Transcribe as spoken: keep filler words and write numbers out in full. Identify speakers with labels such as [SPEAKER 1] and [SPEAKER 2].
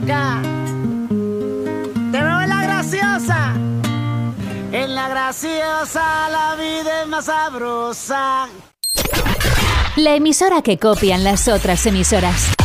[SPEAKER 1] Ya. Te veo en la graciosa. En la graciosa la vida es más sabrosa.
[SPEAKER 2] La emisora que copian las otras emisoras.